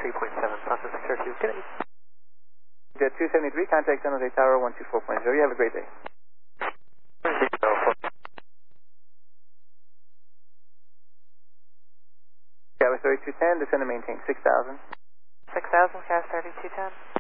123.7, process 602. Good day. Jet 273, contact San Jose Tower 124.0. You have a great day. Tower 3210, descend and maintain 6,000. 6,000, Gas 3210.